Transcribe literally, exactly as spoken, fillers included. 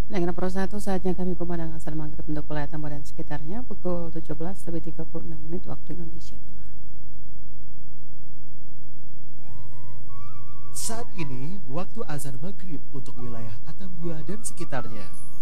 Dengan perusahaan itu saatnya kami kumandang azan maghrib untuk wilayah Tambora dan sekitarnya pukul tujuh belas lebih tiga puluh enam menit waktu Indonesia Tengah. Saat ini waktu azan maghrib untuk wilayah Atambua dan sekitarnya.